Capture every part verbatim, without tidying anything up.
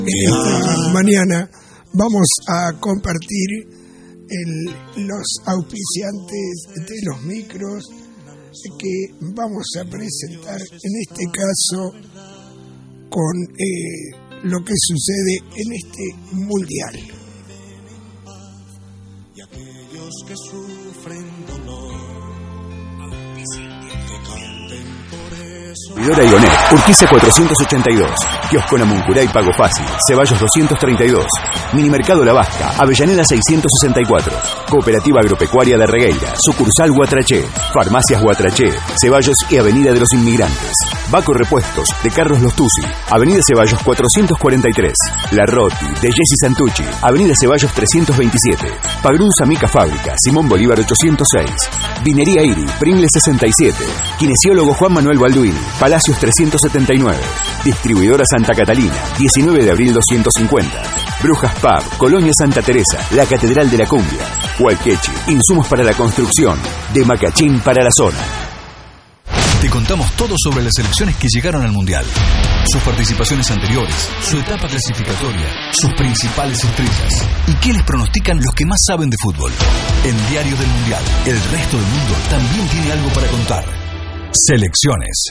Esta mañana vamos a compartir el, los auspiciantes de los micros que vamos a presentar, en este caso con eh, lo que sucede en este mundial. Y aquellos que sufren dolor, que canten por eso. Vidora Ionet, Urquiza cuatrocientos ochenta y dos, Kiosco Namuncurá y Pago Fácil, Ceballos doscientos treinta y dos, Minimercado La Vasca, Avellaneda seiscientos sesenta y cuatro, Cooperativa Agropecuaria de Regueira, Sucursal Guatraché, Farmacias Guatraché, Ceballos y Avenida de los Inmigrantes, Baco Repuestos, de Carlos Lostusi, Avenida Ceballos cuatrocientos cuarenta y tres, La Roti, de Jessy Santucci, Avenida Ceballos trescientos veintisiete, Pagrunza Mica Fábrica, Simón Bolívar ochocientos seis, Vinería Iri, Pringles sesenta y siete, Kinesiólogo Juan Manuel Balduini, Palacios trescientos setenta y nueve, Distribuidora Santa Catalina, diecinueve de abril doscientos cincuenta, Brujas Pub, Colonia Santa Teresa, la Catedral de la Cumbia, Hualquechi, insumos para la construcción, de Macachín para la zona. Te contamos todo sobre las selecciones que llegaron al Mundial, sus participaciones anteriores, su etapa clasificatoria, sus principales estrellas y qué les pronostican los que más saben de fútbol. En Diario del Mundial, el resto del mundo también tiene algo para contar. Selecciones.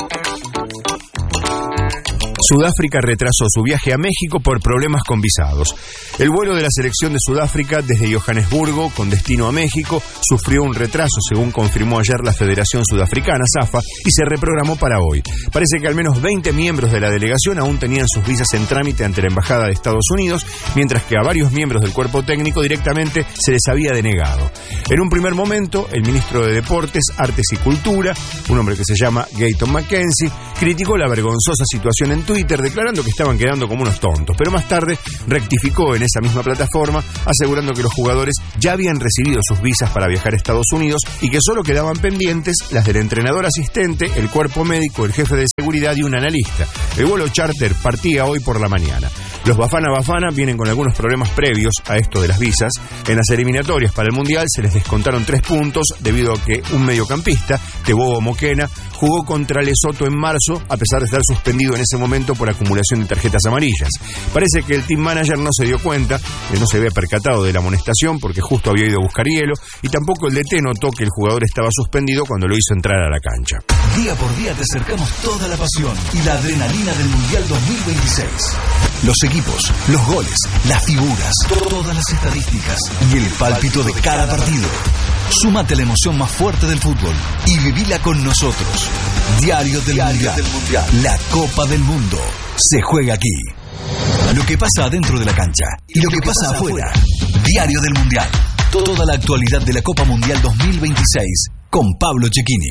Sudáfrica retrasó su viaje a México por problemas con visados. El vuelo de la selección de Sudáfrica desde Johannesburgo con destino a México sufrió un retraso, según confirmó ayer la Federación Sudafricana, SAFA, y se reprogramó para hoy. Parece que al menos veinte miembros de la delegación aún tenían sus visas en trámite ante la Embajada de Estados Unidos, mientras que a varios miembros del cuerpo técnico directamente se les había denegado. En un primer momento, el ministro de Deportes, Artes y Cultura, un hombre que se llama Gayton Mackenzie, criticó la vergonzosa situación en Twitter, declarando que estaban quedando como unos tontos, pero más tarde rectificó en esa misma plataforma, asegurando que los jugadores ya habían recibido sus visas para viajar a Estados Unidos y que solo quedaban pendientes las del entrenador asistente, el cuerpo médico, el jefe de seguridad y un analista. El vuelo charter partía hoy por la mañana. Los Bafana Bafana vienen con algunos problemas previos a esto de las visas. En las eliminatorias para el Mundial se les descontaron tres puntos debido a que un mediocampista, Tebogo Moquena, jugó contra Lesoto en marzo, a pesar de estar suspendido en ese momento por acumulación de tarjetas amarillas. Parece que el team manager no se dio cuenta, que no se había percatado de la amonestación porque justo había ido a buscar hielo, y tampoco el D T notó que el jugador estaba suspendido cuando lo hizo entrar a la cancha. Día por día te acercamos toda la pasión y la adrenalina del Mundial dos mil veintiséis. Los equipos, los goles, las figuras, todas las estadísticas y el pálpito de cada partido. Súmate a la emoción más fuerte del fútbol y vivila con nosotros. Diario del, Diario Mundial. del Mundial. La Copa del Mundo se juega aquí. Lo que pasa adentro de la cancha y lo que pasa afuera. Diario del Mundial. Toda la actualidad de la Copa Mundial dos mil veintiséis con Pablo Cecchini.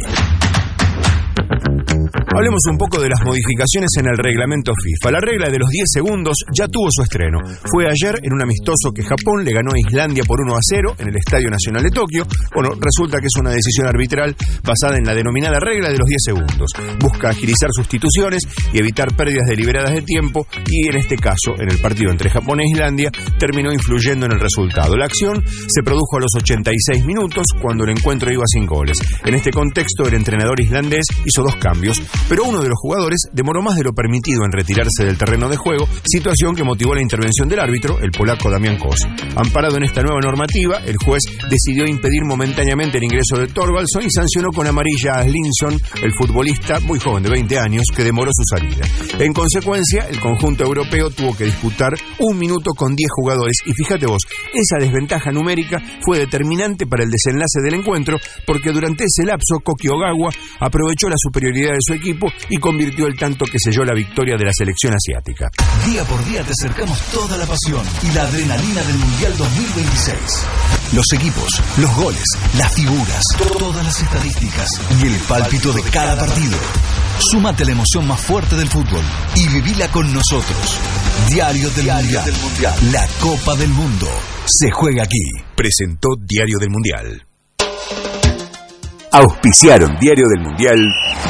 Hablemos un poco de las modificaciones en el reglamento FIFA. La regla de los diez segundos ya tuvo su estreno. Fue ayer en un amistoso que Japón le ganó a Islandia por uno a cero en el Estadio Nacional de Tokio. Bueno, resulta que es una decisión arbitral basada en la denominada regla de los diez segundos. Busca agilizar sustituciones y evitar pérdidas deliberadas de tiempo, y en este caso, en el partido entre Japón e Islandia, terminó influyendo en el resultado. La acción se produjo a los ochenta y seis minutos, cuando el encuentro iba sin goles. En este contexto, el entrenador islandés hizo dos cambios, pero uno de los jugadores demoró más de lo permitido en retirarse del terreno de juego, situación que motivó la intervención del árbitro, el polaco Damián Kos. Amparado en esta nueva normativa, el juez decidió impedir momentáneamente el ingreso de Thorvaldson y sancionó con amarilla a Slinson, el futbolista muy joven de veinte años, que demoró su salida. En consecuencia, el conjunto europeo tuvo que disputar un minuto con diez jugadores, y fíjate vos, esa desventaja numérica fue determinante para el desenlace del encuentro, porque durante ese lapso Koki Ogawa aprovechó la superioridad de su equipo y convirtió el tanto que selló la victoria de la selección asiática. Día por día te acercamos toda la pasión y la adrenalina del Mundial dos mil veintiséis. Los equipos, los goles, las figuras, todas las estadísticas y el pálpito de cada partido. Súmate a la emoción más fuerte del fútbol y vivila con nosotros. Diario del, Diario Mundial. del Mundial. La Copa del Mundo se juega aquí. Presentó Diario del Mundial. Auspiciaron Diario del Mundial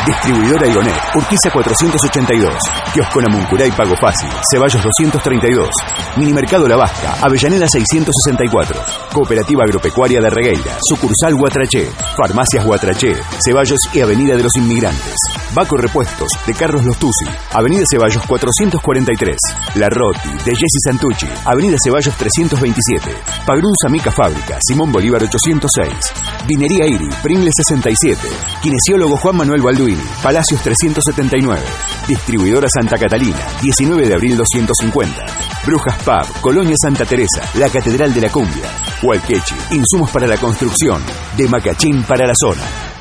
Distribuidora Ionet, Urquiza cuatrocientos ochenta y dos. Kiosco Namuncurá y Pago Fácil, Ceballos doscientos treinta y dos. Minimercado La Vasca, Avellaneda seiscientos sesenta y cuatro. Cooperativa Agropecuaria de Regueira, sucursal Guatraché. Farmacias Guatraché, Ceballos y Avenida de los Inmigrantes. Baco Repuestos, de Carlos Lostuzzi, Avenida Ceballos cuatrocientos cuarenta y tres. La Roti, de Jessy Santucci, Avenida Ceballos trescientos veintisiete. Pagrunza Mica Fábrica, Simón Bolívar ochocientos seis. Vinería Iri, Pringles sesenta y siete. Kinesiólogo Juan Manuel Balduini, Palacios trescientos setenta y nueve. Distribuidora Santa Catalina, diecinueve de abril doscientos cincuenta. Brujas Pub, Colonia Santa Teresa, la Catedral de la Cumbia. Hualquechi, insumos para la construcción, de Macachín para la zona.